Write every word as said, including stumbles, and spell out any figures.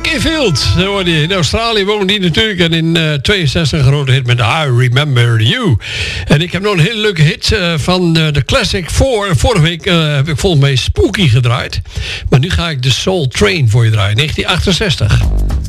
Field, in Australië woont hij natuurlijk. En in uh, tweeënzestig een grote hit met I Remember You. En ik heb nog een hele leuke hit uh, van uh, de Classic voor. Vorige week uh, heb ik volgens mij Spooky gedraaid. Maar nu ga ik de Soul Train voor je draaien, negentien achtenzestig.